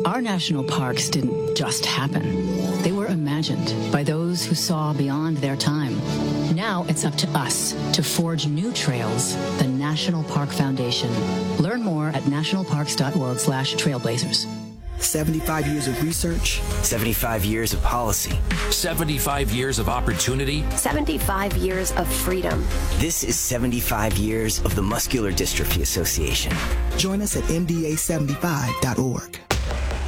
Our national parks didn't just happen. They were imagined by those who saw beyond their time. Now it's up to us to forge new trails, the National Park Foundation. Learn more at nationalparks.org/trailblazers. 75 years of research. 75 years of policy. 75 years of opportunity. 75 years of freedom. This is 75 years of the Muscular Dystrophy Association. Join us at mda75.org.